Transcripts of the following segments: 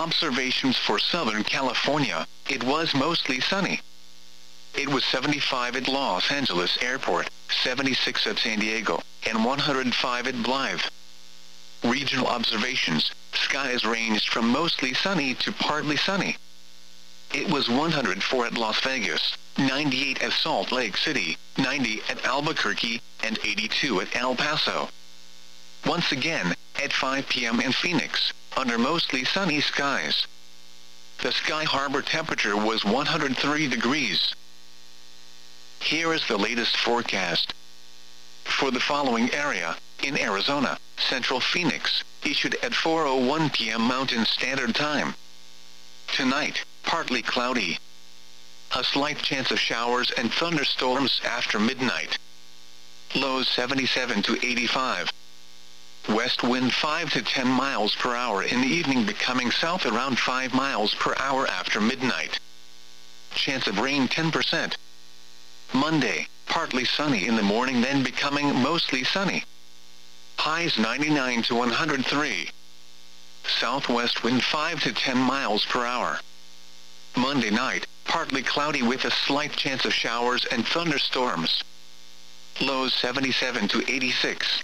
Observations for Southern California, it was mostly sunny. It was 75 at Los Angeles Airport, 76 at San Diego, and 105 at Blythe. Regional observations, skies ranged from mostly sunny to partly sunny. It was 104 at Las Vegas, 98 at Salt Lake City, 90 at Albuquerque, and 82 at El Paso. Once again, at 5 p.m. in Phoenix, under mostly sunny skies. The Sky Harbor temperature was 103 degrees. Here is the latest forecast. For the following area, in Arizona, Central Phoenix, issued at 4:01 p.m. Mountain Standard Time. Tonight, partly cloudy. A slight chance of showers and thunderstorms after midnight. Lows 77 to 85. West wind 5 to 10 miles per hour in the evening, becoming south around 5 miles per hour after midnight. Chance of rain 10%. Monday, partly sunny in the morning, then becoming mostly sunny. Highs 99 to 103. Southwest wind 5 to 10 miles per hour. Monday night, partly cloudy with a slight chance of showers and thunderstorms. Lows 77 to 86.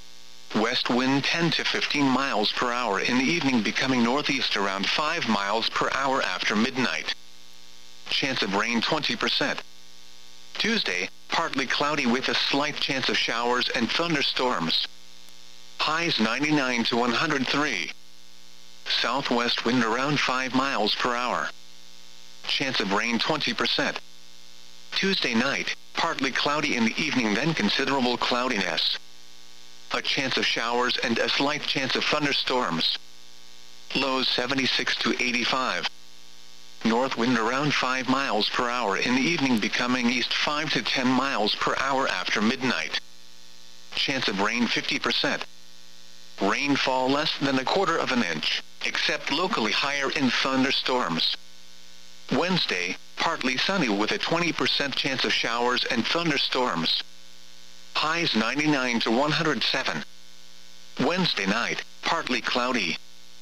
West wind 10 to 15 miles per hour in the evening, becoming northeast around 5 miles per hour after midnight. Chance of rain 20%. Tuesday, partly cloudy with a slight chance of showers and thunderstorms. Highs 99 to 103. Southwest wind around 5 miles per hour. Chance of rain 20%. Tuesday night, partly cloudy in the evening, then considerable cloudiness. A chance of showers and a slight chance of thunderstorms. Lows 76 to 85. North wind around 5 miles per hour in the evening, becoming east 5 to 10 miles per hour after midnight. Chance of rain 50%. Rainfall less than 1/4 of an inch, except locally higher in thunderstorms. Wednesday, partly sunny with a 20% chance of showers and thunderstorms. Highs 99 to 107. Wednesday night, partly cloudy.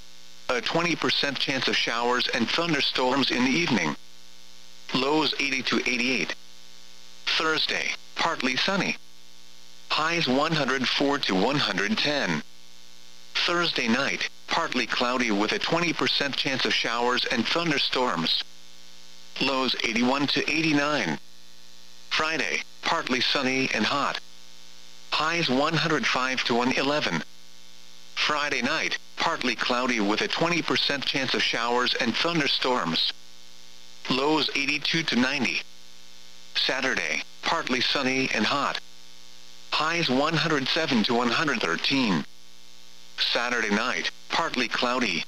A 20% chance of showers and thunderstorms in the evening. Lows 80 to 88. Thursday, partly sunny. Highs 104 to 110. Thursday night, partly cloudy with a 20% chance of showers and thunderstorms. Lows 81 to 89. Friday, partly sunny and hot. Highs 105 to 111. Friday night, partly cloudy with a 20% chance of showers and thunderstorms. Lows 82 to 90. Saturday, partly sunny and hot. Highs 107 to 113. Saturday night, partly cloudy.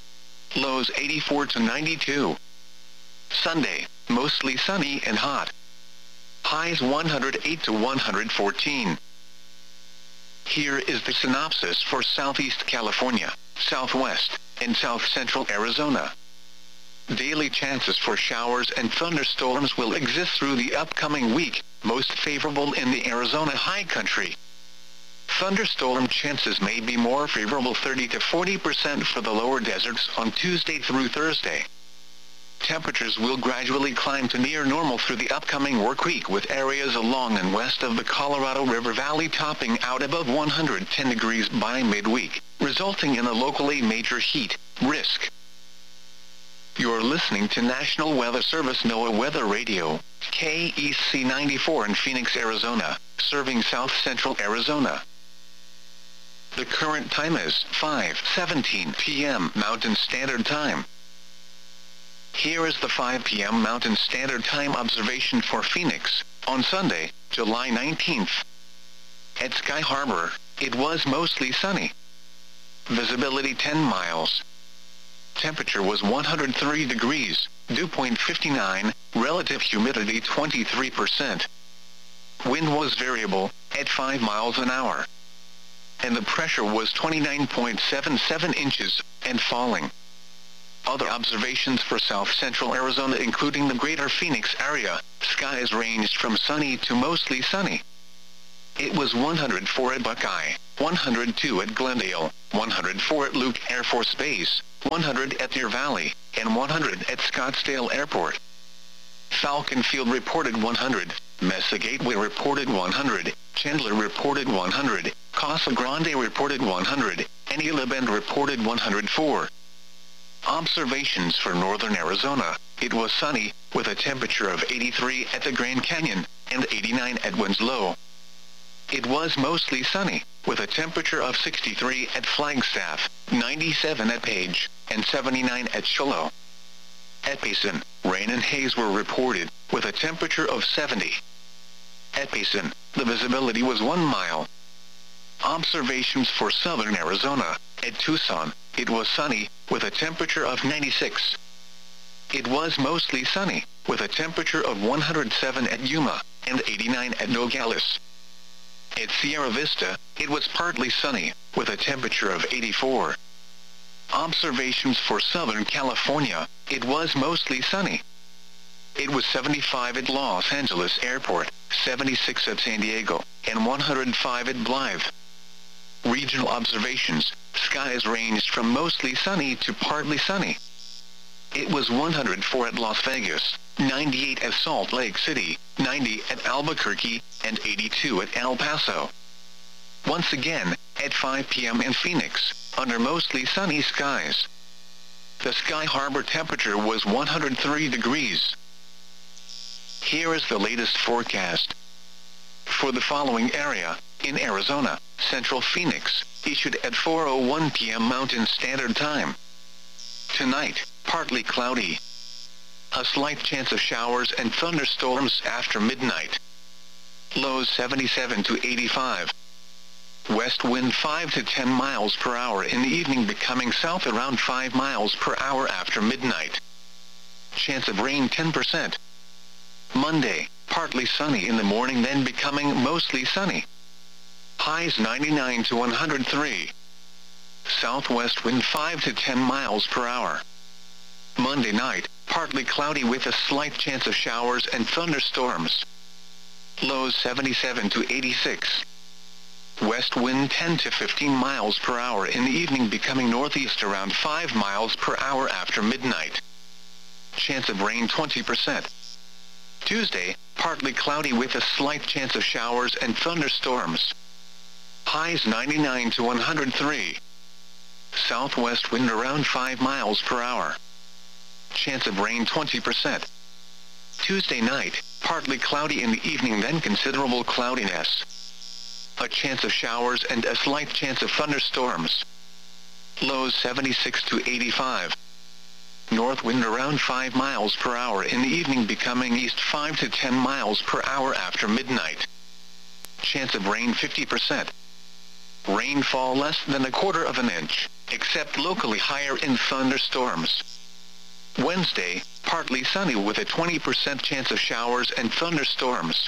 Lows 84 to 92. Sunday, mostly sunny and hot. Highs 108 to 114. Here is the synopsis for Southeast California, Southwest, and South Central Arizona. Daily chances for showers and thunderstorms will exist through the upcoming week, most favorable in the Arizona high country. Thunderstorm chances may be more favorable, 30 to 40% for the lower deserts on Tuesday through Thursday. Temperatures will gradually climb to near normal through the upcoming work week, with areas along and west of the Colorado River Valley topping out above 110 degrees by midweek, resulting in a locally major heat risk. You're listening to National Weather Service NOAA Weather Radio, KEC 94 in Phoenix, Arizona, serving South Central Arizona. The current time is 5:17 p.m. Mountain Standard Time. Here is the 5 p.m. Mountain Standard Time observation for Phoenix, on Sunday, July 19th. At Sky Harbor, it was mostly sunny. Visibility 10 miles. Temperature was 103 degrees, dew point 59, relative humidity 23%. Wind was variable, at 5 miles an hour. And the pressure was 29.77 inches, and falling. Other observations for South Central Arizona, including the greater Phoenix area, skies ranged from sunny to mostly sunny. It was 104 at Buckeye, 102 at Glendale, 104 at Luke Air Force Base, 100 at Deer Valley, and 100 at Scottsdale Airport. Falcon Field reported 100, Mesa Gateway reported 100, Chandler reported 100, Casa Grande reported 100, and Isla Bend reported 104. Observations for northern Arizona. It was sunny, with a temperature of 83 at the Grand Canyon, and 89 at Winslow. It was mostly sunny, with a temperature of 63 at Flagstaff, 97 at Page, and 79 at Shiloh. At Payson, rain and haze were reported, with a temperature of 70. At Payson, the visibility was 1 mile. Observations for southern Arizona. At Tucson, it was sunny, with a temperature of 96. It was mostly sunny, with a temperature of 107 at Yuma, and 89 at Nogales. At Sierra Vista, it was partly sunny, with a temperature of 84. Observations for Southern California. It was mostly sunny. It was 75 at Los Angeles Airport, 76 at San Diego, and 105 at Blythe. Regional observations. Skies ranged from mostly sunny to partly sunny. It was 104 at Las Vegas, 98 at Salt Lake City, 90 at Albuquerque, and 82 at El Paso. Once again, at 5 p.m. in Phoenix, under mostly sunny skies. The Sky Harbor temperature was 103 degrees. Here is the latest forecast. For the following area, in Arizona, Central Phoenix, issued at 4:01 p.m. Mountain Standard Time. Tonight, partly cloudy. A slight chance of showers and thunderstorms after midnight. Lows 77 to 85. West wind 5 to 10 miles per hour in the evening, becoming south around 5 miles per hour after midnight. Chance of rain 10%. Monday, partly sunny in the morning, then becoming mostly sunny. Highs 99 to 103. Southwest wind 5 to 10 miles per hour. Monday night, partly cloudy with a slight chance of showers and thunderstorms. Lows 77 to 86. West wind 10 to 15 miles per hour in the evening, becoming northeast around 5 miles per hour after midnight. Chance of rain 20%. Tuesday, partly cloudy with a slight chance of showers and thunderstorms. Highs 99 to 103. Southwest wind around 5 miles per hour. Chance of rain 20%. Tuesday night, partly cloudy in the evening, then considerable cloudiness. A chance of showers and a slight chance of thunderstorms. Lows 76 to 85. North wind around 5 miles per hour in the evening, becoming east 5 to 10 miles per hour after midnight. Chance of rain 50%. Rainfall less than 1/4 inch, except locally higher in thunderstorms. Wednesday, partly sunny with a 20% chance of showers and thunderstorms.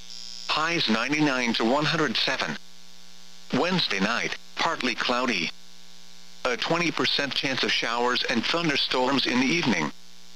Highs 99 to 107. Wednesday night, partly cloudy. A 20% chance of showers and thunderstorms in the evening.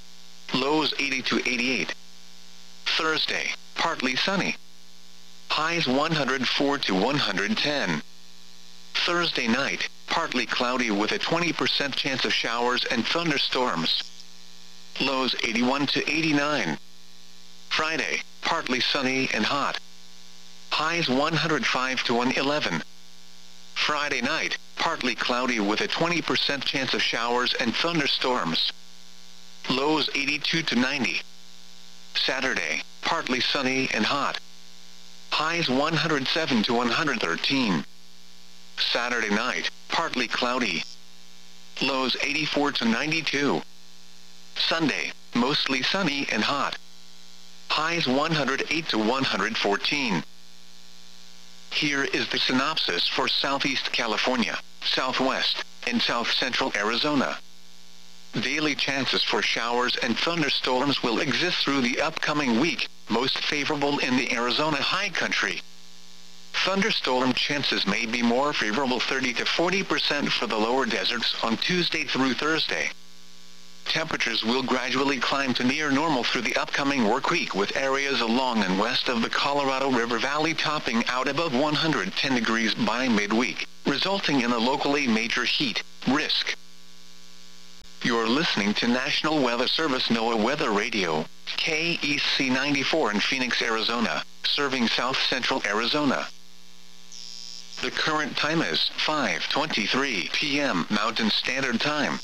Lows 80 to 88. Thursday, partly sunny. Highs 104 to 110. Thursday night, partly cloudy with a 20% chance of showers and thunderstorms. Lows 81 to 89. Friday, partly sunny and hot. Highs 105 to 111. Friday night, partly cloudy with a 20% chance of showers and thunderstorms. Lows 82 to 90. Saturday, partly sunny and hot. Highs 107 to 113. Saturday night, partly cloudy. Lows 84 to 92. Sunday, mostly sunny and hot. Highs 108 to 114. Here is the synopsis for Southeast California, Southwest, and South Central Arizona. Daily chances for showers and thunderstorms will exist through the upcoming week, most favorable in the Arizona high country. Thunderstorm chances may be more favorable, 30 to 40% for the lower deserts on Tuesday through Thursday. Temperatures will gradually climb to near normal through the upcoming work week, with areas along and west of the Colorado River Valley topping out above 110 degrees by midweek, resulting in a locally major heat risk. You're listening to National Weather Service NOAA Weather Radio, KEC 94 in Phoenix, Arizona, serving south central Arizona. The current time is 5:23 p.m. Mountain Standard Time.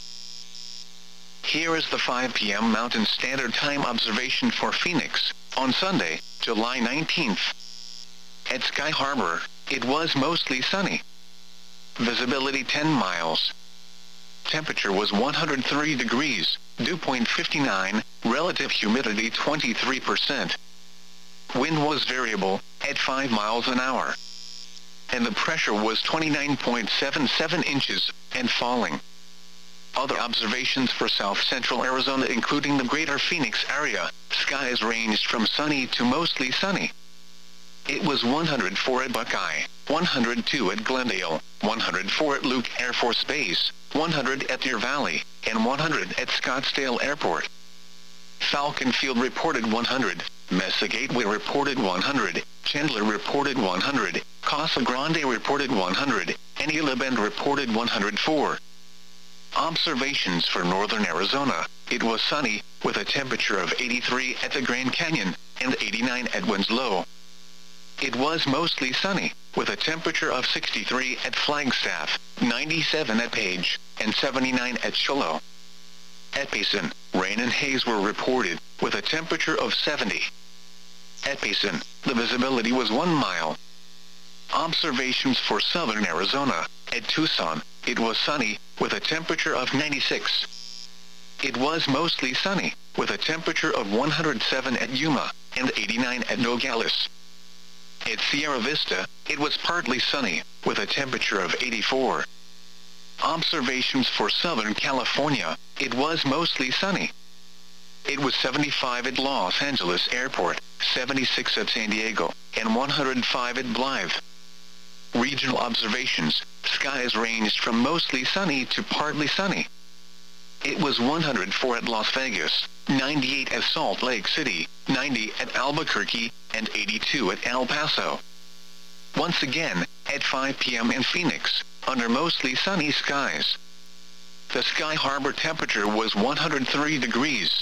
Here is the 5 p.m. Mountain Standard Time observation for Phoenix, on Sunday, July 19th. At Sky Harbor, it was mostly sunny. Visibility 10 miles. Temperature was 103 degrees, dew point 59, relative humidity 23%. Wind was variable, at 5 miles an hour. And the pressure was 29.77 inches, and falling. Other observations for south central Arizona, including the greater Phoenix area, skies ranged from sunny to mostly sunny. It was 104 at Buckeye, 102 at Glendale, 104 at Luke Air Force Base, 100 at Deer Valley, and 100 at Scottsdale Airport. Falcon Field reported 100, Mesa Gateway reported 100, Chandler reported 100, Casa Grande reported 100, and Gila Bend reported 104. Observations for northern Arizona. It was sunny, with a temperature of 83 at the Grand Canyon, and 89 at Winslow. It was mostly sunny, with a temperature of 63 at Flagstaff, 97 at Page, and 79 at Shiloh. At Payson, rain and haze were reported, with a temperature of 70. At Payson, the visibility was 1 mile. Observations for southern Arizona. At Tucson, it was sunny, with a temperature of 96. It was mostly sunny, with a temperature of 107 at Yuma, and 89 at Nogales. At Sierra Vista, it was partly sunny, with a temperature of 84. Observations for Southern California. It was mostly sunny. It was 75 at Los Angeles Airport, 76 at San Diego, and 105 at Blythe. Regional observations. Skies ranged from mostly sunny to partly sunny. It was 104 at Las Vegas, 98 at Salt Lake City, 90 at Albuquerque, and 82 at El Paso. Once again, at 5 p.m. in Phoenix, under mostly sunny skies. The Sky Harbor temperature was 103 degrees.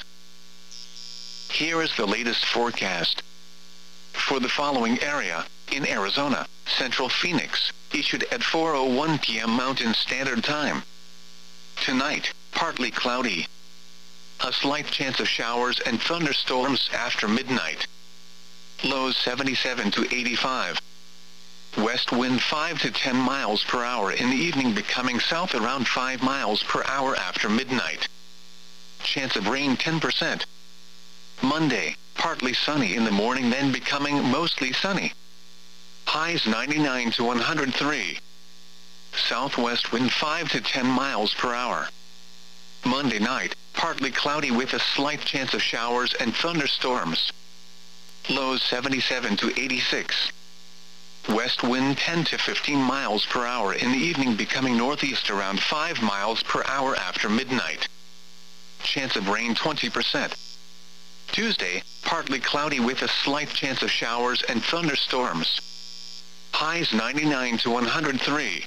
Here is the latest forecast. For the following area, in Arizona, Central Phoenix, issued at 4:01 p.m. Mountain Standard Time. Tonight, partly cloudy. A slight chance of showers and thunderstorms after midnight. Lows 77 to 85. West wind 5 to 10 miles per hour in the evening, becoming south around 5 miles per hour after midnight. Chance of rain 10%. Monday, partly sunny in the morning, then becoming mostly sunny. Highs 99 to 103. Southwest wind 5 to 10 miles per hour. Monday night, partly cloudy with a slight chance of showers and thunderstorms. Lows 77 to 86. West wind 10 to 15 miles per hour in the evening, becoming northeast around 5 miles per hour after midnight. Chance of rain 20%. Tuesday, partly cloudy with a slight chance of showers and thunderstorms. Highs 99 to 103.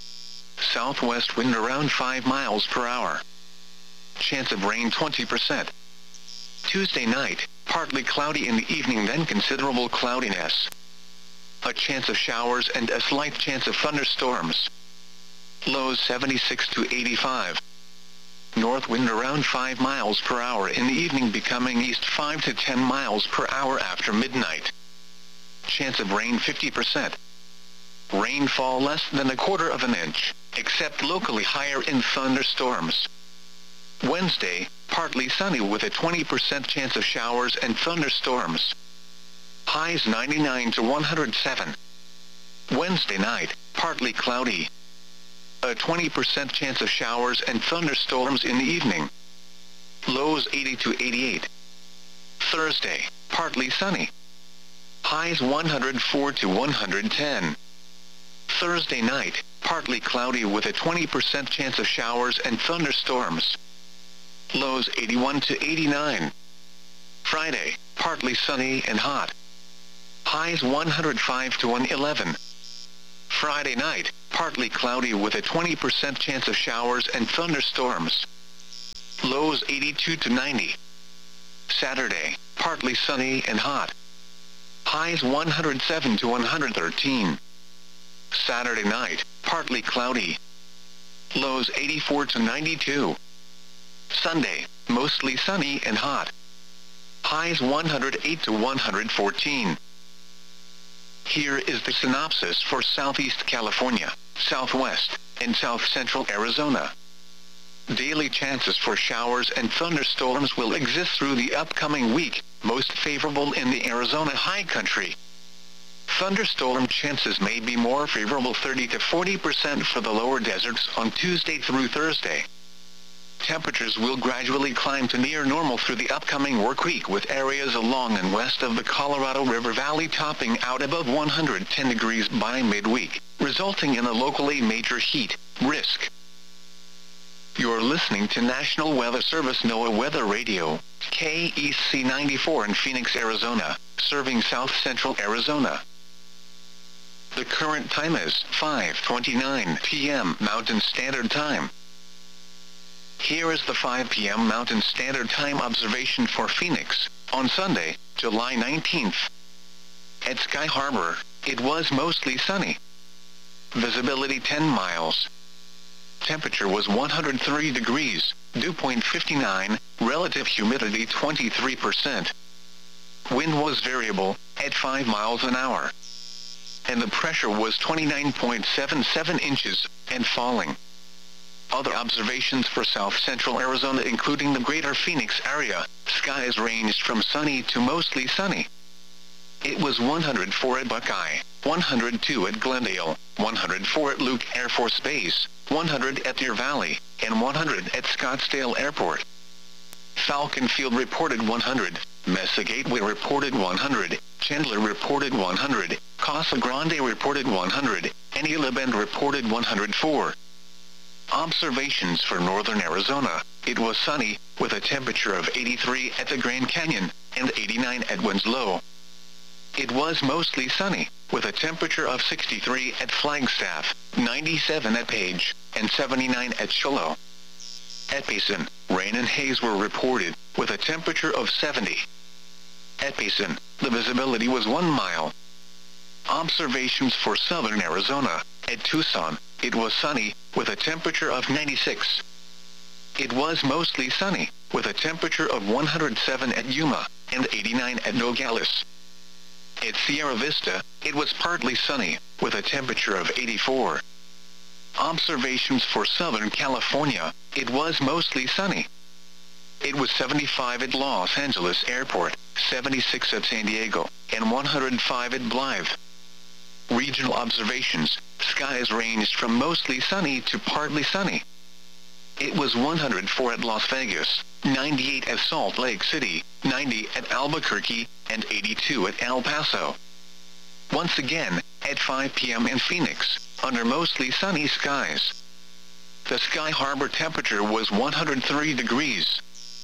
Southwest wind around 5 miles per hour. Chance of rain 20%. Tuesday night, partly cloudy in the evening, then considerable cloudiness. A chance of showers and a slight chance of thunderstorms. Lows 76 to 85. North wind around 5 miles per hour in the evening, becoming east 5 to 10 miles per hour after midnight. Chance of rain 50%. Rainfall less than 1/4 of an inch, except locally higher in thunderstorms. Wednesday, partly sunny with a 20% chance of showers and thunderstorms. Highs 99 to 107. Wednesday night, partly cloudy. A 20% chance of showers and thunderstorms in the evening. Lows 80 to 88. Thursday, partly sunny. Highs 104 to 110. Thursday night, partly cloudy with a 20% chance of showers and thunderstorms. Lows 81 to 89. Friday, partly sunny and hot. Highs 105 to 111. Friday night, partly cloudy with a 20% chance of showers and thunderstorms. Lows 82 to 90. Saturday, partly sunny and hot. Highs 107 to 113. Saturday night, partly cloudy. Lows 84 to 92. Sunday, mostly sunny and hot. Highs 108 to 114. Here is the synopsis for Southeast California, Southwest, and South Central Arizona. Daily chances for showers and thunderstorms will exist through the upcoming week, most favorable in the Arizona high country. Thunderstorm chances may be more favorable 30 to 40% for the lower deserts on Tuesday through Thursday. Temperatures will gradually climb to near normal through the upcoming work week, with areas along and west of the Colorado River Valley topping out above 110 degrees by midweek, resulting in a locally major heat risk. You're listening to National Weather Service NOAA Weather Radio, KEC 94 in Phoenix, Arizona, serving South Central Arizona. The current time is 5:29 p.m. Mountain Standard Time. Here is the 5 p.m. Mountain Standard Time observation for Phoenix, on Sunday, July 19th. At Sky Harbor, it was mostly sunny. Visibility 10 miles. Temperature was 103 degrees, dew point 59, relative humidity 23%. Wind was variable, at 5 miles an hour. And the pressure was 29.77 inches, and falling. Other observations for South Central Arizona, including the greater Phoenix area, skies ranged from sunny to mostly sunny. It was 104 at Buckeye, 102 at Glendale, 104 at Luke Air Force Base, 100 at Deer Valley, and 100 at Scottsdale Airport. Falcon Field reported 100, Mesa Gateway reported 100, Chandler reported 100, Casa Grande reported 100, and Isla Bend reported 104. Observations for northern Arizona. It was sunny, with a temperature of 83 at the Grand Canyon, and 89 at Winslow. It was mostly sunny, with a temperature of 63 at Flagstaff, 97 at Page, and 79 at Shiloh. At Payson, rain and haze were reported, with a temperature of 70. At Payson, the visibility was 1 mile. Observations for southern Arizona. At Tucson, it was sunny, with a temperature of 96. It was mostly sunny, with a temperature of 107 at Yuma, and 89 at Nogales. At Sierra Vista, it was partly sunny, with a temperature of 84. Observations for Southern California. It was mostly sunny. It was 75 at Los Angeles Airport, 76 at San Diego, and 105 at Blythe. Regional observations. Skies ranged from mostly sunny to partly sunny. It was 104 at Las Vegas, 98 at Salt Lake City, 90 at Albuquerque, and 82 at El Paso. Once again, at 5 p.m. in Phoenix, under mostly sunny skies. The Sky Harbor temperature was 103 degrees.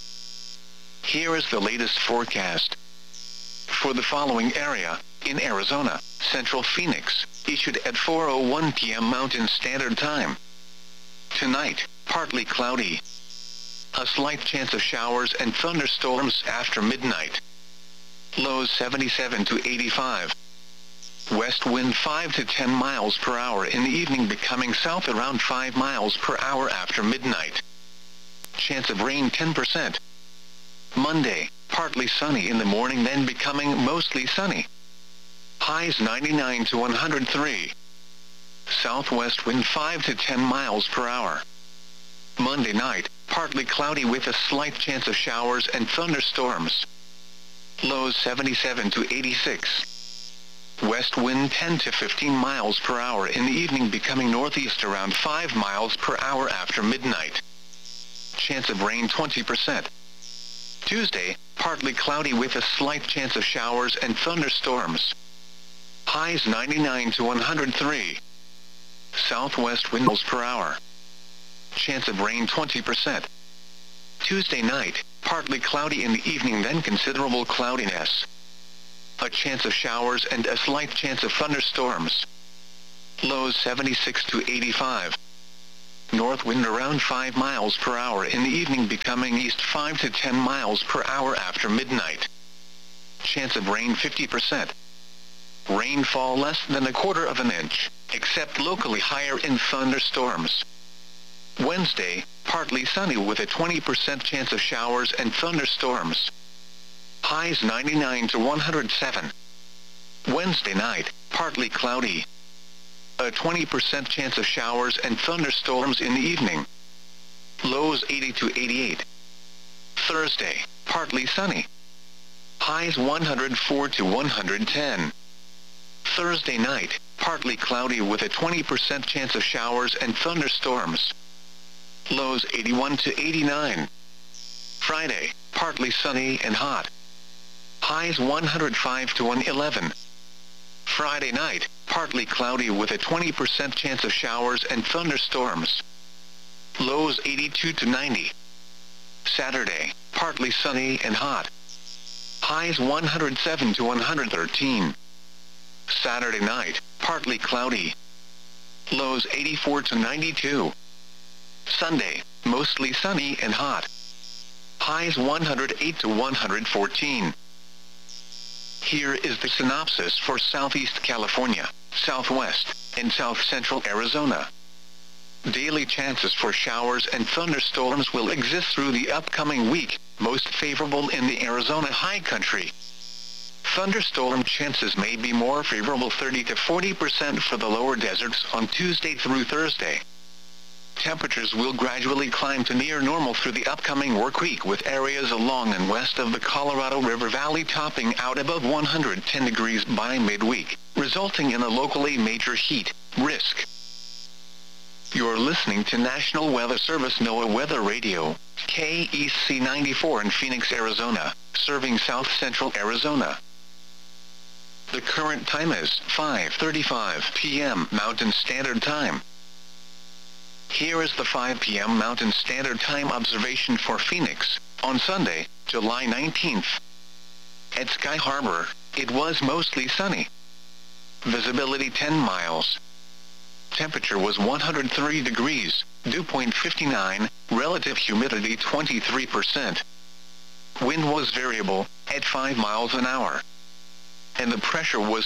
Here is the latest forecast. For the following area, in Arizona, Central Phoenix, issued at 4:01 p.m. Mountain Standard Time. Tonight, partly cloudy. A slight chance of showers and thunderstorms after midnight. Lows 77 to 85. West wind 5 to 10 miles per hour in the evening, becoming south around 5 miles per hour after midnight. Chance of rain 10%. Monday, partly sunny in the morning, then becoming mostly sunny. Highs 99 to 103. Southwest wind 5 to 10 miles per hour. Monday night, partly cloudy with a slight chance of showers and thunderstorms. Lows 77 to 86. West wind 10 to 15 miles per hour in the evening, becoming northeast around 5 miles per hour after midnight. Chance of rain 20%. Tuesday, partly cloudy with a slight chance of showers and thunderstorms. Highs 99 to 103. Southwest wind miles per hour. Chance of rain 20%. Tuesday night, partly cloudy in the evening, then considerable cloudiness. A chance of showers and a slight chance of thunderstorms. Lows 76 to 85. North wind around 5 miles per hour in the evening, becoming east 5 to 10 miles per hour after midnight. Chance of rain 50%. Rainfall less than a quarter of an inch, except locally higher in thunderstorms. Wednesday, partly sunny with a 20% chance of showers and thunderstorms. Highs 99 to 107. Wednesday night, partly cloudy. A 20% chance of showers and thunderstorms in the evening. Lows 80 to 88. Thursday, partly sunny. Highs 104 to 110. Thursday night, partly cloudy with a 20% chance of showers and thunderstorms. Lows 81 to 89. Friday, partly sunny and hot. Highs 105 to 111. Friday night, partly cloudy with a 20% chance of showers and thunderstorms. Lows 82 to 90. Saturday, partly sunny and hot. Highs 107 to 113. Saturday night, partly cloudy. Lows 84 to 92. Sunday, mostly sunny and hot. Highs 108 to 114. Here is the synopsis for Southeast California, Southwest, and South Central Arizona. Daily chances for showers and thunderstorms will exist through the upcoming week, most favorable in the Arizona high country. Thunderstorm chances may be more favorable, 30 to 40% for the lower deserts on Tuesday through Thursday. Temperatures will gradually climb to near normal through the upcoming work week, with areas along and west of the Colorado River Valley topping out above 110 degrees by midweek, resulting in a locally major heat risk. You're listening to National Weather Service NOAA Weather Radio, KEC 94 in Phoenix, Arizona, serving South Central Arizona. The current time is 5:35 p.m. Mountain Standard Time. Here is the 5 p.m. Mountain Standard Time observation for Phoenix, on Sunday, July 19th. At Sky Harbor, it was mostly sunny. Visibility 10 miles. Temperature was 103 degrees, dew point 59, relative humidity 23%. Wind was variable, at 5 miles an hour. And the pressure was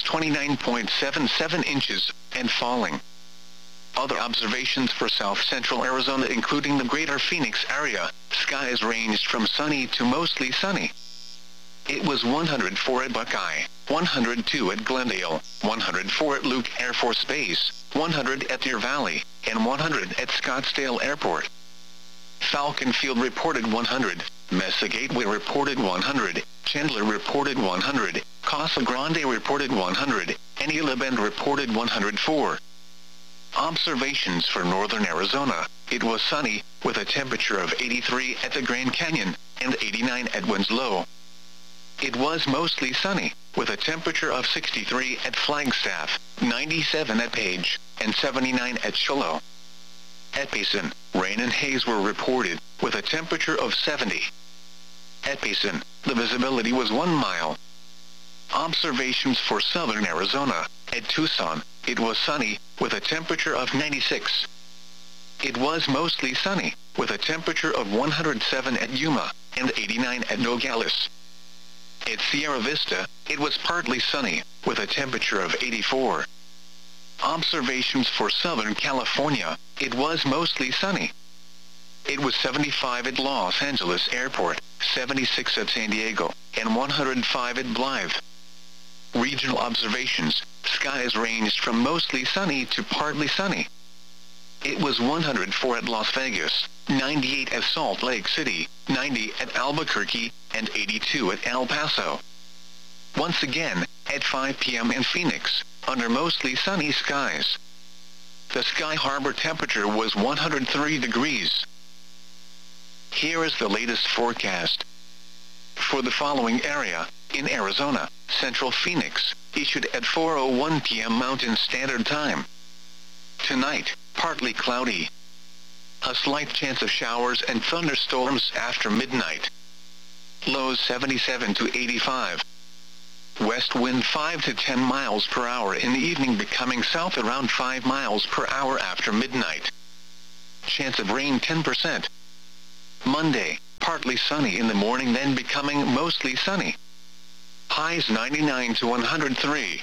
29.77 inches, and falling. Other observations for South Central Arizona, including the greater Phoenix area, skies ranged from sunny to mostly sunny. It was 104 at Buckeye, 102 at Glendale, 104 at Luke Air Force Base, 100 at Deer Valley, and 100 at Scottsdale Airport. Falcon Field reported 100, Mesa Gateway reported 100, Chandler reported 100, Casa Grande reported 100, and Isla Bend reported 104. Observations for northern Arizona, it was sunny, with a temperature of 83 at the Grand Canyon, and 89 at Winslow. It was mostly sunny, with a temperature of 63 at Flagstaff, 97 at Page, and 79 at Shiloh. At Payson, rain and haze were reported, with a temperature of 70. At Payson, the visibility was 1 mile. Observations for southern Arizona, at Tucson, it was sunny, with a temperature of 96. It was mostly sunny, with a temperature of 107 at Yuma, and 89 at Nogales. At Sierra Vista, it was partly sunny, with a temperature of 84. Observations for Southern California, it was mostly sunny. It was 75 at Los Angeles Airport, 76 at San Diego, and 105 at Blythe. Regional observations, skies ranged from mostly sunny to partly sunny. It was 104 at Las Vegas, 98 at Salt Lake City, 90 at Albuquerque, and 82 at El Paso. Once again, at 5 p.m. in Phoenix, under mostly sunny skies. The Sky Harbor temperature was 103 degrees. Here is the latest forecast. For the following area, in Arizona, Central Phoenix, issued at 4:01 p.m. Mountain Standard Time. Tonight, partly cloudy. A slight chance of showers and thunderstorms after midnight. Lows 77 to 85. West wind 5 to 10 miles per hour in the evening, becoming south around 5 miles per hour after midnight. Chance of rain 10%. Monday, partly sunny in the morning, then becoming mostly sunny. Highs 99 to 103.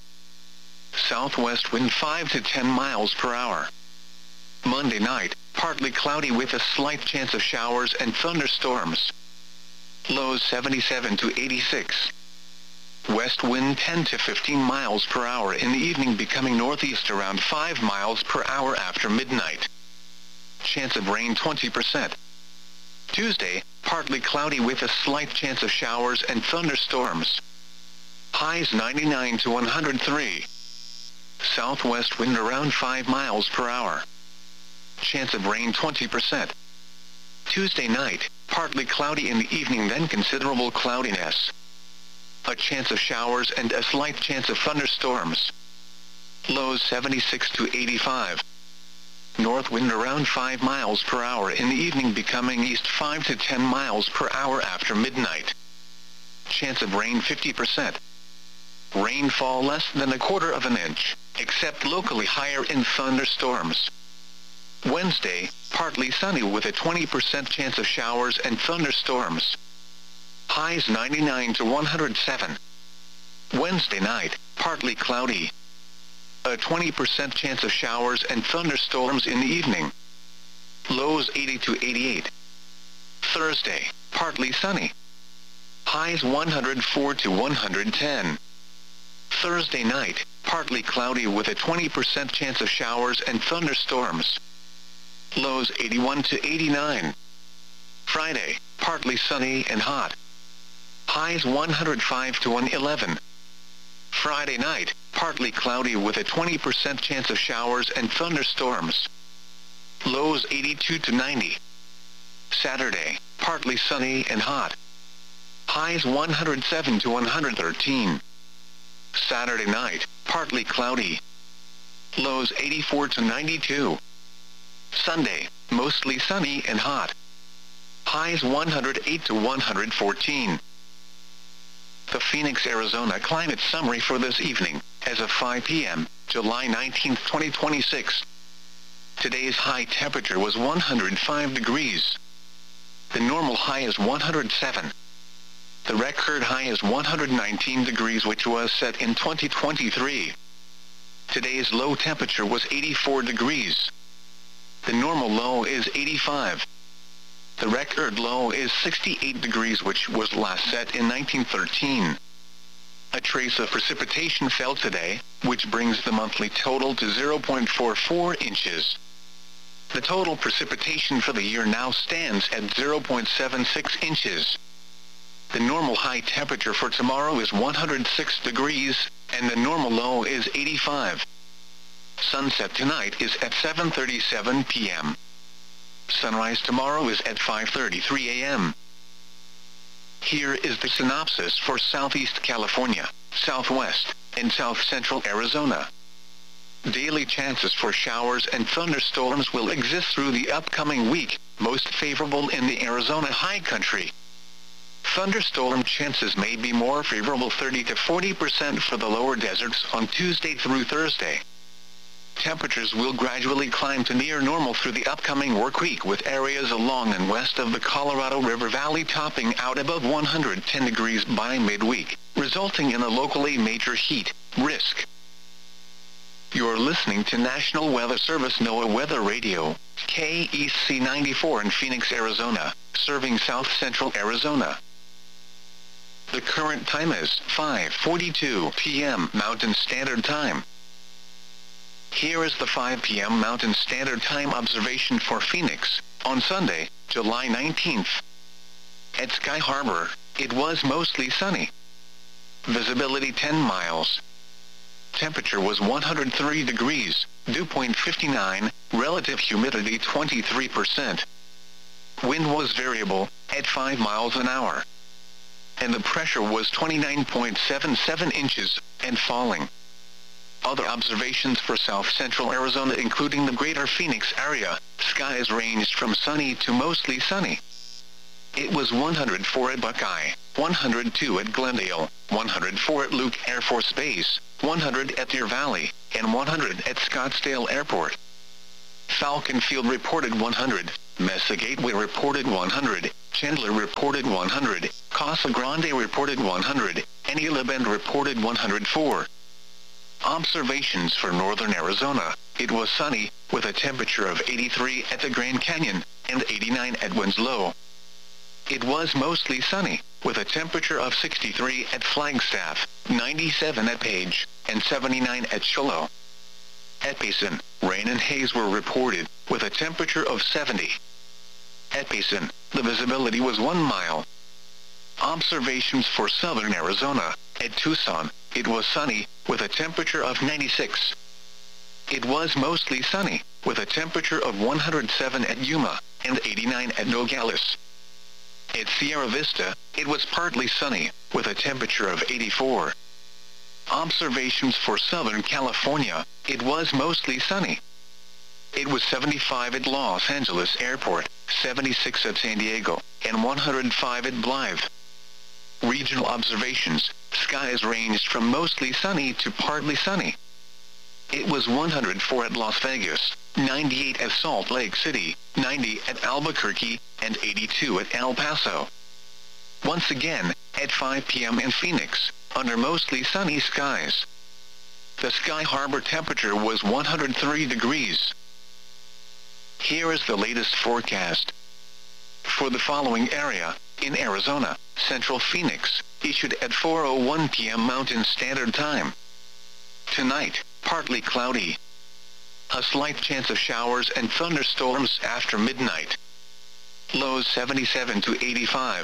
Southwest wind 5 to 10 miles per hour. Monday night, partly cloudy with a slight chance of showers and thunderstorms. Lows 77 to 86. West wind 10 to 15 miles per hour in the evening, becoming northeast around 5 miles per hour after midnight. Chance of rain 20%. Tuesday, partly cloudy with a slight chance of showers and thunderstorms. Highs 99 to 103. Southwest wind around 5 miles per hour. Chance of rain 20%. Tuesday night, partly cloudy in the evening, then considerable cloudiness. A chance of showers and a slight chance of thunderstorms. Lows 76 to 85. North wind around 5 miles per hour in the evening, becoming east 5 to 10 miles per hour after midnight. Chance of rain 50%. Rainfall less than 1/4 of an inch, except locally higher in thunderstorms. Wednesday, partly sunny with a 20% chance of showers and thunderstorms. Highs 99 to 107. Wednesday night, partly cloudy. A 20% chance of showers and thunderstorms in the evening. Lows 80 to 88. Thursday, partly sunny. Highs 104 to 110. Thursday night, partly cloudy with a 20% chance of showers and thunderstorms. Lows 81 to 89. Friday, partly sunny and hot. Highs 105 to 111. Friday night, partly cloudy with a 20% chance of showers and thunderstorms. Lows 82 to 90. Saturday, partly sunny and hot. Highs 107 to 113. Saturday night, partly cloudy. Lows 84 to 92. Sunday, mostly sunny and hot. Highs 108 to 114. The Phoenix, Arizona climate summary for this evening, as of 5 p.m., July 19, 2026. Today's high temperature was 105 degrees. The normal high is 107. The record high is 119 degrees, which was set in 2023. Today's low temperature was 84 degrees. The normal low is 85. The record low is 68 degrees, which was last set in 1913. A trace of precipitation fell today, which brings the monthly total to 0.44 inches. The total precipitation for the year now stands at 0.76 inches. The normal high temperature for tomorrow is 106 degrees, and the normal low is 85. Sunset tonight is at 7:37 p.m. Sunrise tomorrow is at 5:33 a.m. Here is the synopsis for Southeast California, Southwest, and South Central Arizona. Daily chances for showers and thunderstorms will exist through the upcoming week, most favorable in the Arizona high country. Thunderstorm chances may be more favorable, 30 to 40% for the lower deserts on Tuesday through Thursday. Temperatures will gradually climb to near normal through the upcoming work week, with areas along and west of the Colorado River Valley topping out above 110 degrees by midweek, resulting in a locally major heat risk. You're listening to National Weather Service NOAA Weather Radio, KEC 94 in Phoenix, Arizona, serving South Central Arizona. The current time is 5:42 p.m. Mountain Standard Time. Here is the 5 p.m. Mountain Standard Time observation for Phoenix, on Sunday, July 19th. At Sky Harbor, it was mostly sunny. Visibility 10 miles. Temperature was 103 degrees, dew point 59, relative humidity 23%. Wind was variable, at 5 miles an hour. And the pressure was 29.77 inches, and falling. Other observations for south-central Arizona including the greater Phoenix area, skies ranged from sunny to mostly sunny. It was 104 at Buckeye, 102 at Glendale, 104 at Luke Air Force Base, 100 at Deer Valley, and 100 at Scottsdale Airport. Falcon Field reported 100, Mesa Gateway reported 100, Chandler reported 100, Casa Grande reported 100, and Isla Bend reported 104. Observations for northern Arizona. It was sunny, with a temperature of 83 at the Grand Canyon, and 89 at Winslow. It was mostly sunny, with a temperature of 63 at Flagstaff, 97 at Page, and 79 at Shiloh. At Payson, rain and haze were reported, with a temperature of 70. At Payson, the visibility was 1 mile. Observations for southern Arizona. At Tucson, it was sunny, with a temperature of 96. It was mostly sunny, with a temperature of 107 at Yuma, and 89 at Nogales. At Sierra Vista, it was partly sunny, with a temperature of 84. Observations for Southern California. It was mostly sunny. It was 75 at Los Angeles Airport, 76 at San Diego, and 105 at Blythe. Regional observations. Skies ranged from mostly sunny to partly sunny. It was 104 at Las Vegas, 98 at Salt Lake City, 90 at Albuquerque, and 82 at El Paso. Once again, at 5 p.m. in Phoenix, under mostly sunny skies. The Sky Harbor temperature was 103 degrees. Here is the latest forecast. For the following area, in Arizona, Central Phoenix, issued at 4:01 p.m. Mountain Standard Time. Tonight, partly cloudy. A slight chance of showers and thunderstorms after midnight. Lows 77 to 85.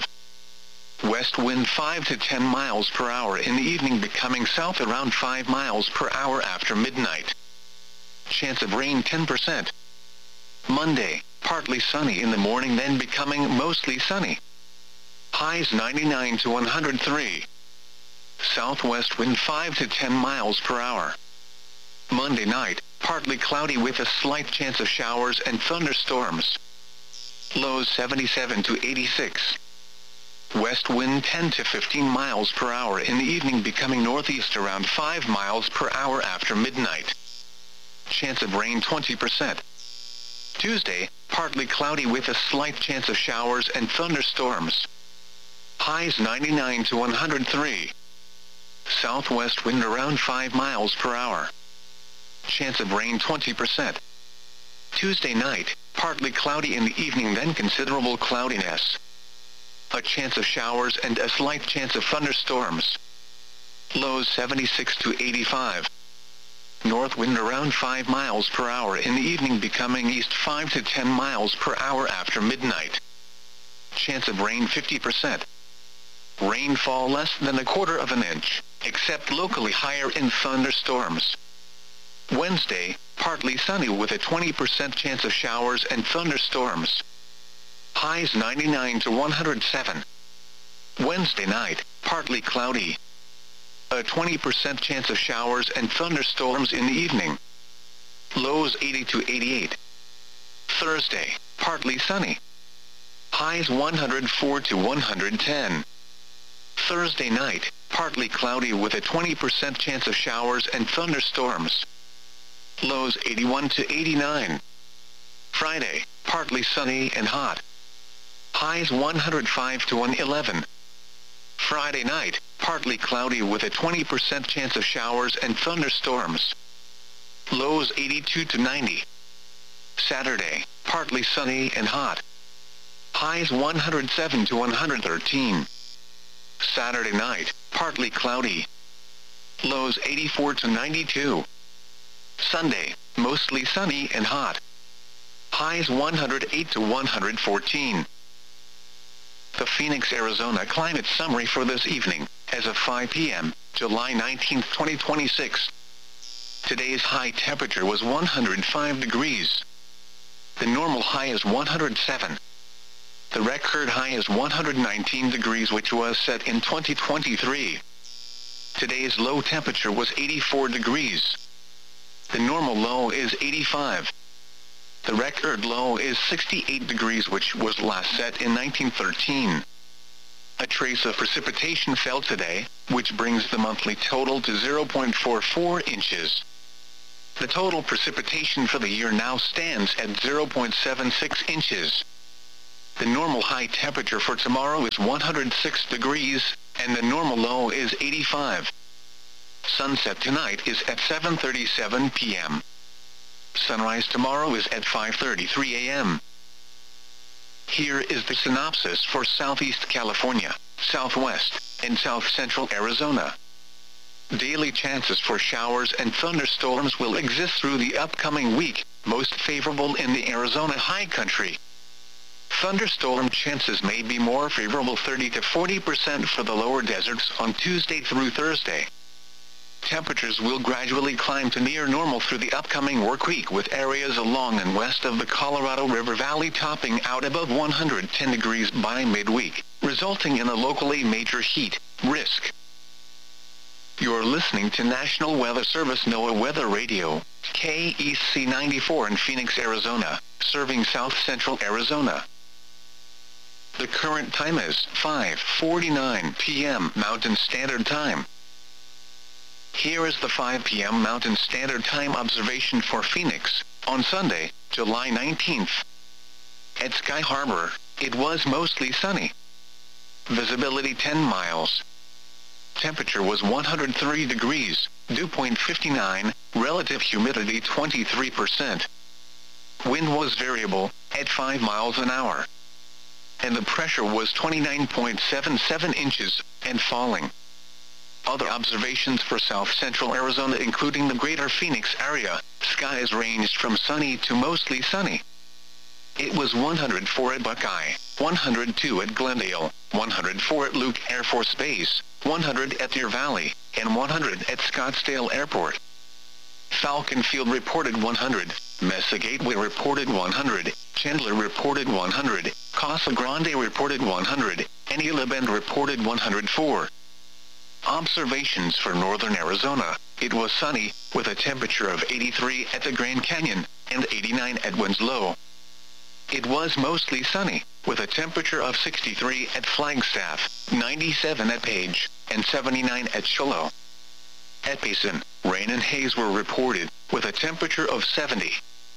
West wind 5 to 10 miles per hour in the evening, becoming south around 5 miles per hour after midnight. Chance of rain 10%. Monday, partly sunny in the morning, then becoming mostly sunny. Highs 99 to 103. Southwest wind 5 to 10 miles per hour. Monday night, partly cloudy with a slight chance of showers and thunderstorms. Lows 77 to 86. West wind 10 to 15 miles per hour in the evening, becoming northeast around 5 miles per hour after midnight. Chance of rain 20%. Tuesday, partly cloudy with a slight chance of showers and thunderstorms. Highs 99 to 103. Southwest wind around 5 miles per hour. Chance of rain 20%. Tuesday night, partly cloudy in the evening, then considerable cloudiness. A chance of showers and a slight chance of thunderstorms. Lows 76 to 85. North wind around 5 miles per hour in the evening, becoming east 5 to 10 miles per hour after midnight. Chance of rain 50%. Rainfall less than 1/4 inch, except locally higher in thunderstorms. Wednesday, partly sunny with a 20% chance of showers and thunderstorms. Highs 99 to 107. Wednesday night, partly cloudy. A 20% chance of showers and thunderstorms in the evening. Lows 80 to 88. Thursday, partly sunny. Highs 104 to 110. Thursday night, partly cloudy with a 20% chance of showers and thunderstorms. Lows 81 to 89. Friday, partly sunny and hot. Highs 105 to 111. Friday night, partly cloudy with a 20% chance of showers and thunderstorms. Lows 82 to 90. Saturday, partly sunny and hot. Highs 107 to 113. Saturday night, partly cloudy. Lows 84 to 92. Sunday, mostly sunny and hot. Highs 108 to 114. The Phoenix, Arizona climate summary for this evening, as of 5 p.m., July 19, 2026. Today's high temperature was 105 degrees. The normal high is 107. The record high is 119 degrees, which was set in 2023. Today's low temperature was 84 degrees. The normal low is 85. The record low is 68 degrees, which was last set in 1913. A trace of precipitation fell today, which brings the monthly total to 0.44 inches. The total precipitation for the year now stands at 0.76 inches. The normal high temperature for tomorrow is 106 degrees, and the normal low is 85. Sunset tonight is at 7:37 p.m. Sunrise tomorrow is at 5:33 a.m. Here is the synopsis for Southeast California, Southwest, and South Central Arizona. Daily chances for showers and thunderstorms will exist through the upcoming week, most favorable in the Arizona high country. Thunderstorm chances may be more favorable, 30 to 40% for the lower deserts on Tuesday through Thursday. Temperatures will gradually climb to near normal through the upcoming work week, with areas along and west of the Colorado River Valley topping out above 110 degrees by midweek, resulting in a locally major heat risk. You're listening to National Weather Service NOAA Weather Radio, KEC 94 in Phoenix, Arizona, serving South Central Arizona. The current time is 5:49 p.m. Mountain Standard Time. Here is the 5 p.m. Mountain Standard Time observation for Phoenix, on Sunday, July 19th. At Sky Harbor, it was mostly sunny. Visibility 10 miles. Temperature was 103 degrees, dew point 59, relative humidity 23%. Wind was variable, at 5 miles an hour. And the pressure was 29.77 inches, and falling. Other observations for South Central Arizona, including the greater Phoenix area, skies ranged from sunny to mostly sunny. It was 104 at Buckeye, 102 at Glendale, 104 at Luke Air Force Base, 100 at Deer Valley, and 100 at Scottsdale Airport. Falcon Field reported 100, Mesa Gateway reported 100, Chandler reported 100, Casa Grande reported 100, and Isla Bend reported 104. Observations for northern Arizona. It was sunny, with a temperature of 83 at the Grand Canyon, and 89 at Winslow. It was mostly sunny, with a temperature of 63 at Flagstaff, 97 at Page, and 79 at Shiloh. At Payson, rain and haze were reported, with a temperature of 70.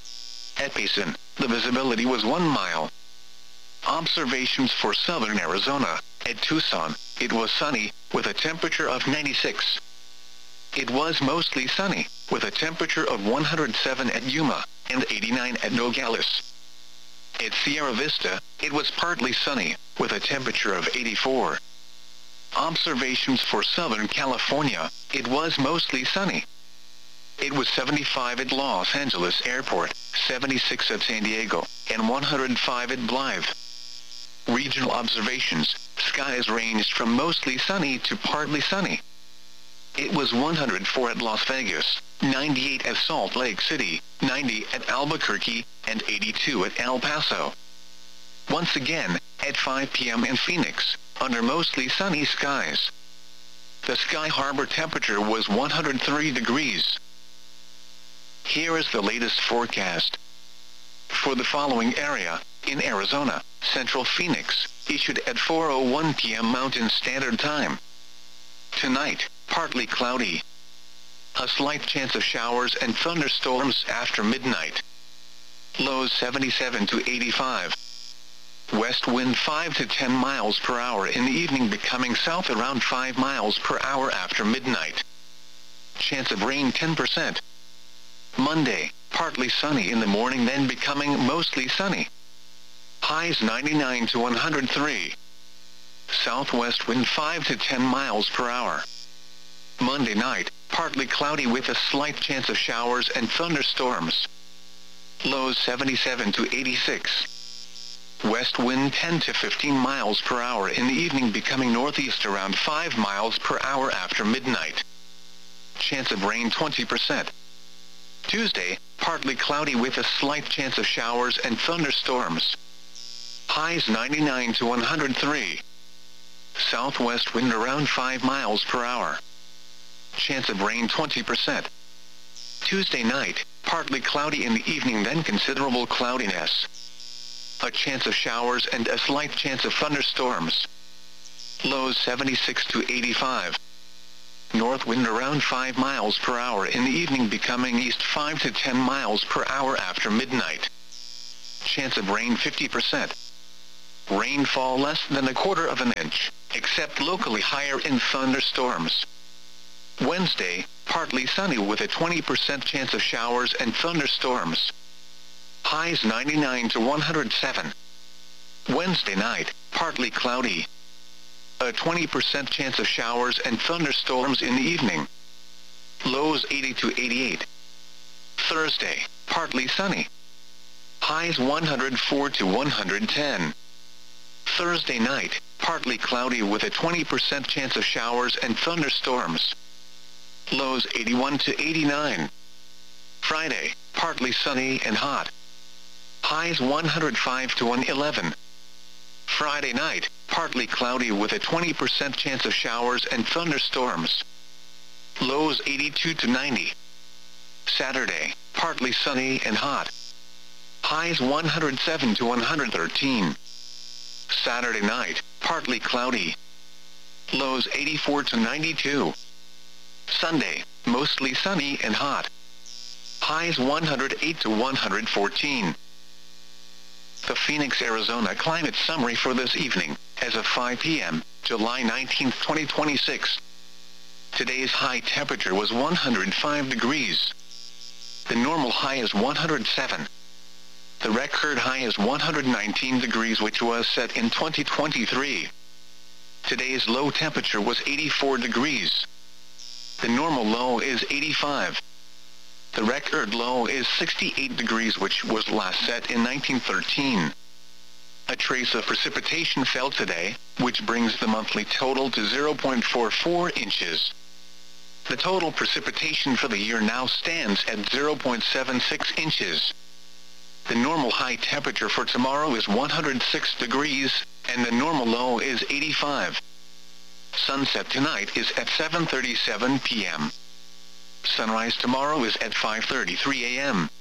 At Payson, the visibility was 1 mile. Observations for southern Arizona. At Tucson, it was sunny, with a temperature of 96. It was mostly sunny, with a temperature of 107 at Yuma, and 89 at Nogales. At Sierra Vista, it was partly sunny, with a temperature of 84. Observations for Southern California. It was mostly sunny. It was 75 at Los Angeles Airport, 76 at San Diego, and 105 at Blythe. Regional observations. Skies ranged from mostly sunny to partly sunny. It was 104 at Las Vegas, 98 at Salt Lake City, 90 at Albuquerque, and 82 at El Paso. Once again, at 5 p.m. in Phoenix, under mostly sunny skies. The Sky Harbor temperature was 103 degrees. Here is the latest forecast. For the following area, in Arizona, Central Phoenix, issued at 4:01 p.m. Mountain Standard Time. Tonight, partly cloudy. A slight chance of showers and thunderstorms after midnight. Lows 77 to 85. West wind 5 to 10 miles per hour in the evening, becoming south around 5 miles per hour after midnight. Chance of rain 10%. Monday, partly sunny in the morning, then becoming mostly sunny. Highs 99 to 103. Southwest wind 5 to 10 miles per hour. Monday night, partly cloudy with a slight chance of showers and thunderstorms. Lows 77 to 86. West wind 10 to 15 miles per hour in the evening, becoming northeast around 5 miles per hour after midnight. Chance of rain 20%. Tuesday, partly cloudy with a slight chance of showers and thunderstorms. Highs 99 to 103. Southwest wind around 5 miles per hour. Chance of rain 20%. Tuesday night, partly cloudy in the evening, then considerable cloudiness. A chance of showers and a slight chance of thunderstorms. Lows 76 to 85. North wind around 5 miles per hour in the evening, becoming east 5 to 10 miles per hour after midnight. Chance of rain 50%. Rainfall less than 1/4 of an inch, except locally higher in thunderstorms. Wednesday, partly sunny with a 20% chance of showers and thunderstorms. Highs 99 to 107. Wednesday night, partly cloudy. A 20% chance of showers and thunderstorms in the evening. Lows 80 to 88. Thursday, partly sunny. Highs 104 to 110. Thursday night, partly cloudy with a 20% chance of showers and thunderstorms. Lows 81 to 89. Friday, partly sunny and hot. Highs 105 to 111. Friday night, partly cloudy with a 20% chance of showers and thunderstorms. Lows 82 to 90. Saturday, partly sunny and hot. Highs 107 to 113. Saturday night, partly cloudy. Lows 84 to 92. Sunday, mostly sunny and hot. Highs 108 to 114. The Phoenix, Arizona climate summary for this evening, as of 5 p.m., July 19, 2026. Today's high temperature was 105 degrees. The normal high is 107. The record high is 119 degrees, which was set in 2023. Today's low temperature was 84 degrees. The normal low is 85. The record low is 68 degrees, which was last set in 1913. A trace of precipitation fell today, which brings the monthly total to 0.44 inches. The total precipitation for the year now stands at 0.76 inches. The normal high temperature for tomorrow is 106 degrees, and the normal low is 85. Sunset tonight is at 7:37 p.m. Sunrise tomorrow is at 5:33 a.m.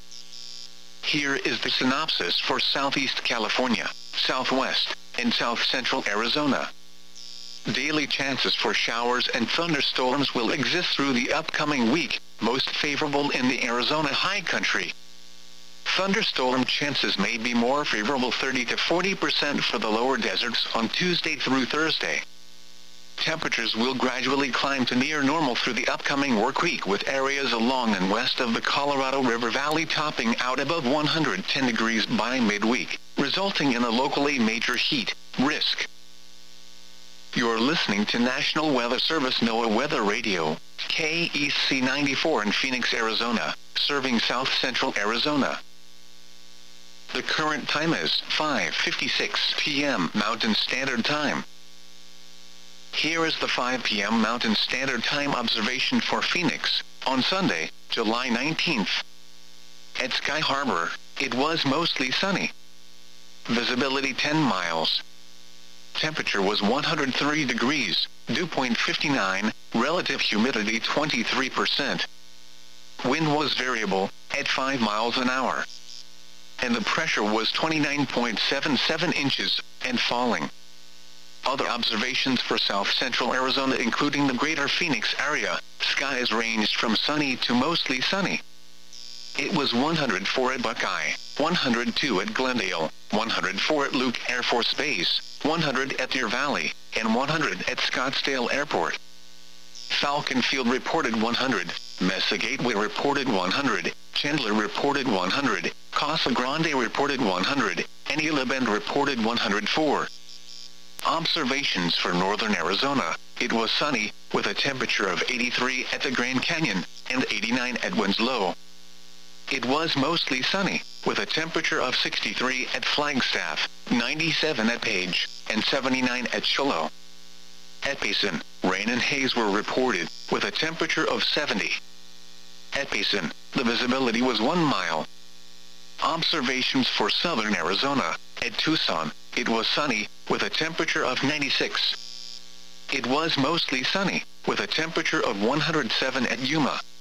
Here is the synopsis for Southeast California, Southwest, and South Central Arizona. Daily chances for showers and thunderstorms will exist through the upcoming week, most favorable in the Arizona high country. Thunderstorm chances may be more favorable, 30 to 40% for the lower deserts on Tuesday through Thursday. Temperatures will gradually climb to near normal through the upcoming work week, with areas along and west of the Colorado River Valley topping out above 110 degrees by midweek, resulting in a locally major heat risk. You're listening to National Weather Service NOAA Weather Radio, KEC 94 in Phoenix, Arizona, serving South Central Arizona. The current time is 5:56 p.m. Mountain Standard Time. Here is the 5 p.m. Mountain Standard Time observation for Phoenix, on Sunday, July 19th. At Sky Harbor, it was mostly sunny. Visibility 10 miles. Temperature was 103 degrees, dew point 59, relative humidity 23%. Wind was variable, at 5 miles an hour. And the pressure was 29.77 inches, and falling. Other observations for South Central Arizona, including the greater Phoenix area, skies ranged from sunny to mostly sunny. It was 104 at Buckeye, 102 at Glendale, 104 at Luke Air Force Base, 100 at Deer Valley, and 100 at Scottsdale Airport. Falcon Field reported 100, Mesa Gateway reported 100, Chandler reported 100, Casa Grande reported 100, and Isla Bend reported 104. Observations for northern Arizona, it was sunny, with a temperature of 83 at the Grand Canyon, and 89 at Winslow. It was mostly sunny, with a temperature of 63 at Flagstaff, 97 at Page, and 79 at Shiloh. At Payson, rain and haze were reported, with a temperature of 70. At Payson, the visibility was 1 mile. Observations for southern Arizona, at Tucson, it was sunny, with a temperature of 96. It was mostly sunny, with a temperature of 107 at Yuma,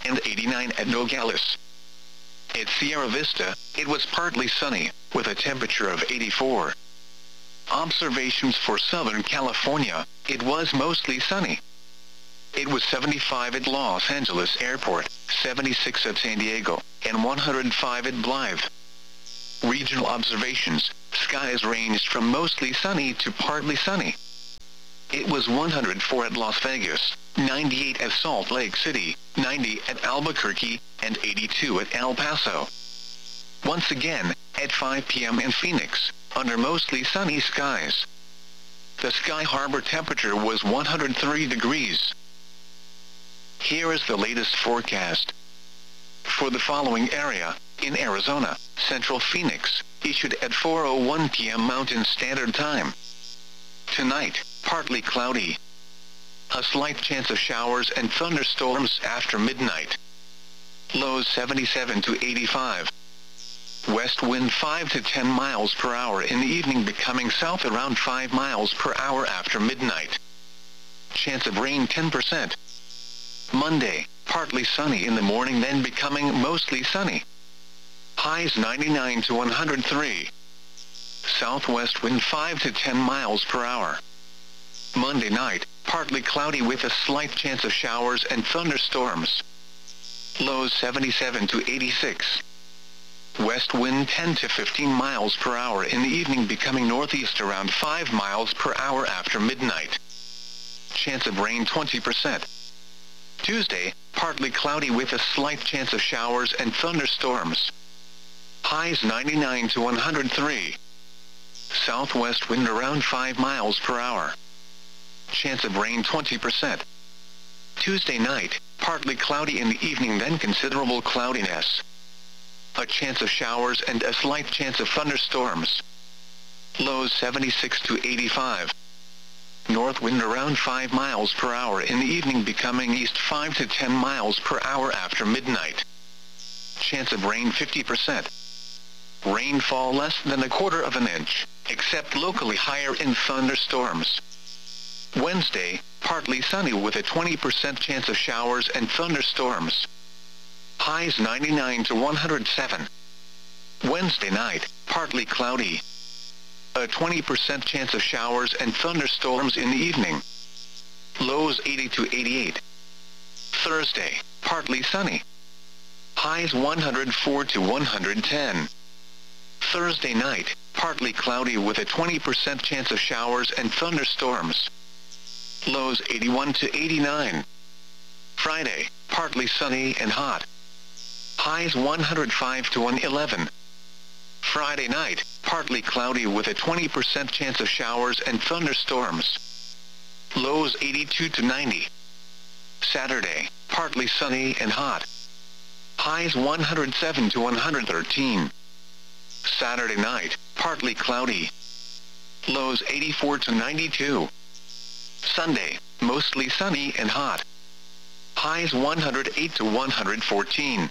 and 89 at Nogales. At Sierra Vista, it was partly sunny, with a temperature of 84. Observations for Southern California, it was mostly sunny. It was 75 at Los Angeles Airport, 76 at San Diego, and 105 at Blythe. Regional observations, skies ranged from mostly sunny to partly sunny. It was 104 at Las Vegas, 98 at Salt Lake City, 90 at Albuquerque, and 82 at El Paso. Once again, at 5 p.m. in Phoenix, under mostly sunny skies. The Sky Harbor temperature was 103 degrees. Here is the latest forecast. For the following area, in Arizona, Central Phoenix, issued at 4:01 p.m. Mountain Standard Time. Tonight, partly cloudy. A slight chance of showers and thunderstorms after midnight. Lows 77 to 85. West wind 5 to 10 miles per hour in the evening, becoming south around 5 miles per hour after midnight. Chance of rain 10%. Monday, partly sunny in the morning, then becoming mostly sunny. Highs 99 to 103. Southwest wind 5 to 10 miles per hour. Monday night, partly cloudy with a slight chance of showers and thunderstorms. Lows 77 to 86. West wind 10 to 15 miles per hour in the evening, becoming northeast around 5 miles per hour after midnight. Chance of rain 20%. Tuesday, partly cloudy with a slight chance of showers and thunderstorms. Highs 99 to 103. Southwest wind around 5 miles per hour. Chance of rain 20%. Tuesday night, partly cloudy in the evening, then considerable cloudiness. A chance of showers and a slight chance of thunderstorms. Lows 76 to 85. North wind around 5 miles per hour in the evening, becoming east 5 to 10 miles per hour after midnight. Chance of rain 50%. Rainfall less than 1/4 of an inch, except locally higher in thunderstorms. Wednesday, partly sunny with a 20% chance of showers and thunderstorms. Highs 99 to 107. Wednesday night, partly cloudy. A 20% chance of showers and thunderstorms in the evening. Lows 80 to 88. Thursday, partly sunny. Highs 104 to 110. Thursday night, partly cloudy with a 20% chance of showers and thunderstorms. Lows 81 to 89. Friday, partly sunny and hot. Highs 105 to 111. Friday night, partly cloudy with a 20% chance of showers and thunderstorms. Lows 82 to 90. Saturday, partly sunny and hot. Highs 107 to 113. Saturday night, partly cloudy. Lows 84 to 92. Sunday, mostly sunny and hot. Highs 108 to 114.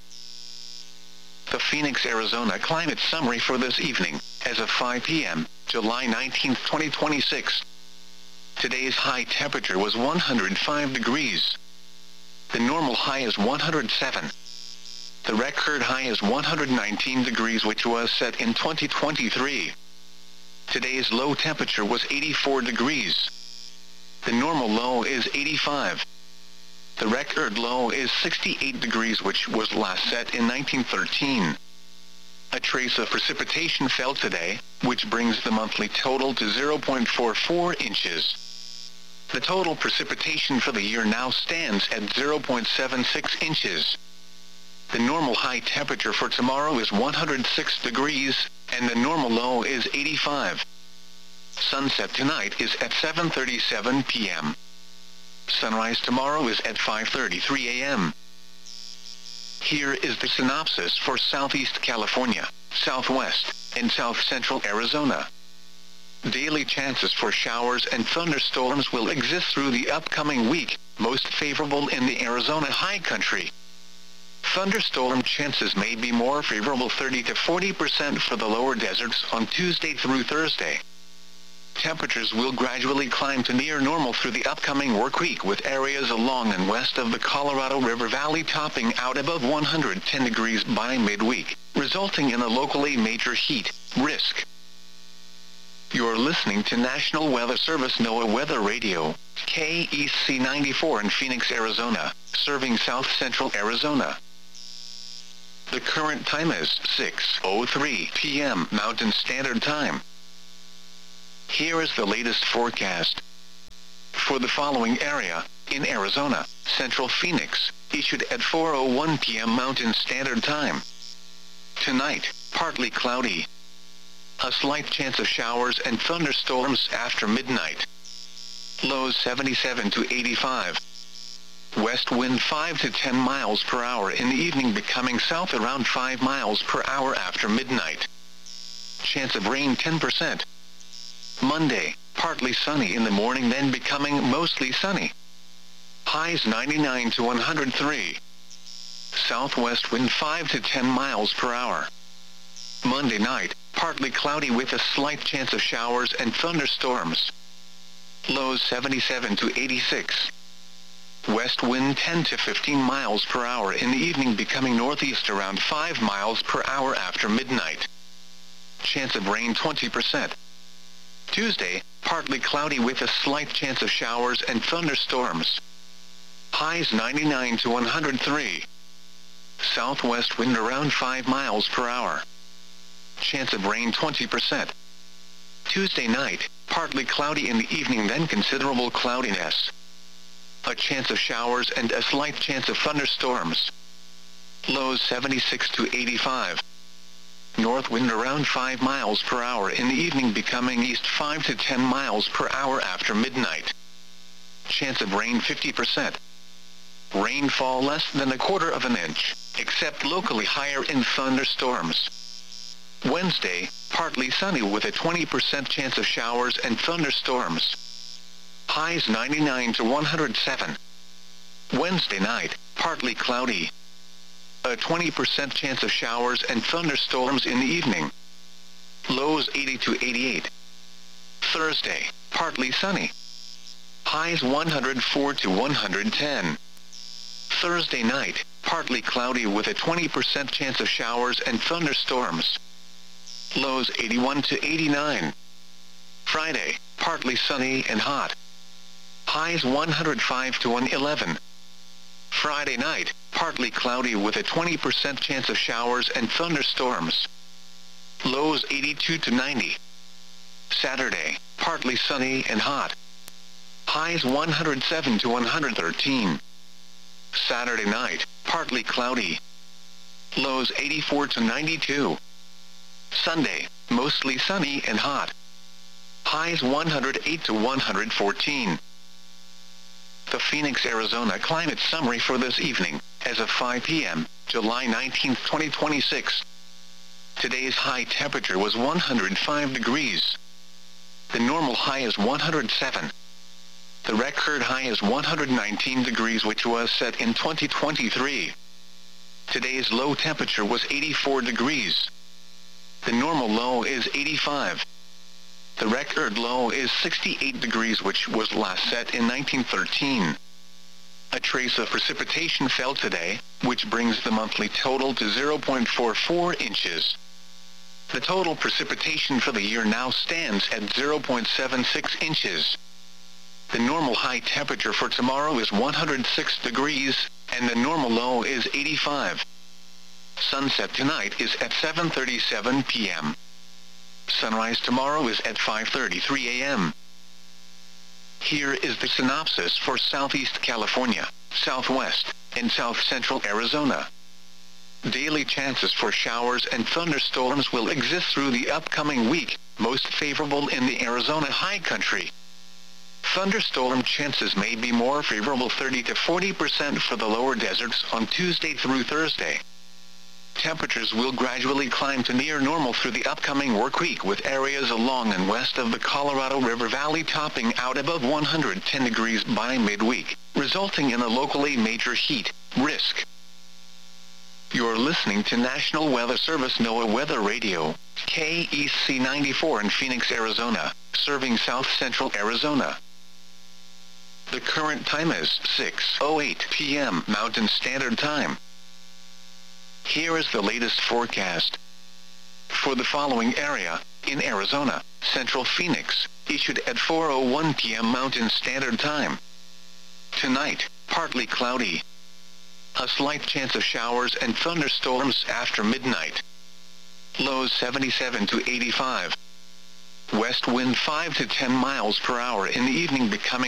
The Phoenix, Arizona climate summary for this evening, as of 5 p.m., July 19, 2026. Today's high temperature was 105 degrees. The normal high is 107. The record high is 119 degrees, which was set in 2023. Today's low temperature was 84 degrees. The normal low is 85. The record low is 68 degrees, which was last set in 1913. A trace of precipitation fell today, which brings the monthly total to 0.44 inches. The total precipitation for the year now stands at 0.76 inches. The normal high temperature for tomorrow is 106 degrees, and the normal low is 85. Sunset tonight is at 7:37 p.m. Sunrise tomorrow is at 5:33 a.m. Here is the synopsis for Southeast California, Southwest, and South Central Arizona. Daily chances for showers and thunderstorms will exist through the upcoming week, most favorable in the Arizona high country. Thunderstorm chances may be more favorable, 30 to 40% for the lower deserts on Tuesday through Thursday. Temperatures will gradually climb to near normal through the upcoming work week, with areas along and west of the Colorado River Valley topping out above 110 degrees by midweek, resulting in a locally major heat risk. You're listening to National Weather Service NOAA Weather Radio, KEC 94 in Phoenix, Arizona, serving south central Arizona. The current time is 6:03 p.m. Mountain Standard Time. Here is the latest forecast. For the following area, in Arizona, Central Phoenix, issued at 4:01 p.m. Mountain Standard Time. Tonight, partly cloudy. A slight chance of showers and thunderstorms after midnight. Lows 77 to 85. West wind 5 to 10 miles per hour in the evening, becoming south around 5 miles per hour after midnight. Chance of rain 10%. Monday, partly sunny in the morning, then becoming mostly sunny. Highs 99 to 103. Southwest wind 5 to 10 miles per hour. Monday night, partly cloudy with a slight chance of showers and thunderstorms. Lows 77 to 86. West wind 10 to 15 miles per hour in the evening, becoming northeast around 5 miles per hour after midnight. Chance of rain 20%. Tuesday, partly cloudy with a slight chance of showers and thunderstorms. Highs 99 to 103. Southwest wind around 5 miles per hour. Chance of rain 20%. Tuesday night, partly cloudy in the evening, then considerable cloudiness. A chance of showers and a slight chance of thunderstorms. Lows 76 to 85. North wind around 5 miles per hour in the evening, becoming east 5 to 10 miles per hour after midnight. Chance of rain 50%. Rainfall less than 1/4 of an inch, except locally higher in thunderstorms. Wednesday, partly sunny with a 20% chance of showers and thunderstorms. Highs 99 to 107. Wednesday night, partly cloudy. A 20% chance of showers and thunderstorms in the evening. Lows 80 to 88. Thursday, partly sunny. Highs 104 to 110. Thursday night, partly cloudy with a 20% chance of showers and thunderstorms. Lows 81 to 89. Friday, partly sunny and hot. Highs 105 to 111. Friday night, partly cloudy with a 20% chance of showers and thunderstorms. Lows 82 to 90. Saturday, partly sunny and hot. Highs 107 to 113. Saturday night, partly cloudy. Lows 84 to 92. Sunday, mostly sunny and hot. Highs 108 to 114. The Phoenix, Arizona climate summary for this evening, as of 5 p.m., July 19, 2026. Today's high temperature was 105 degrees. The normal high is 107. The record high is 119 degrees, which was set in 2023. Today's low temperature was 84 degrees. The normal low is 85. The record low is 68 degrees, which was last set in 1913. A trace of precipitation fell today, which brings the monthly total to 0.44 inches. The total precipitation for the year now stands at 0.76 inches. The normal high temperature for tomorrow is 106 degrees, and the normal low is 85. Sunset tonight is at 7:37 p.m. Sunrise tomorrow is at 5:33 a.m. Here is the synopsis for Southeast California, Southwest, and South Central Arizona. Daily chances for showers and thunderstorms will exist through the upcoming week, most favorable in the Arizona high country. Thunderstorm chances may be more favorable, 30 to 40% for the lower deserts on Tuesday through Thursday. Temperatures will gradually climb to near normal through the upcoming work week, with areas along and west of the Colorado River Valley topping out above 110 degrees by midweek, resulting in a locally major heat risk. You're listening to National Weather Service NOAA Weather Radio, KEC 94 in Phoenix, Arizona, serving South Central Arizona. The current time is 6:08 p.m. Mountain Standard Time. Here is the latest forecast. For the following area, in Arizona, Central Phoenix, issued at 4:01 p.m. Mountain Standard Time. Tonight, partly cloudy. A slight chance of showers and thunderstorms after midnight. Lows 77 to 85. West wind 5 to 10 miles per hour in the evening, becoming